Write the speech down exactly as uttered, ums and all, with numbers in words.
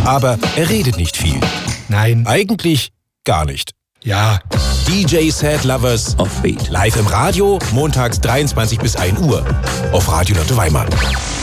Aber er redet nicht viel. Nein. Eigentlich gar nicht. Ja. D J Sad Lovers Offbeat. Live im Radio, montags dreiundzwanzig bis ein Uhr. Auf Radio Lotte Weimar.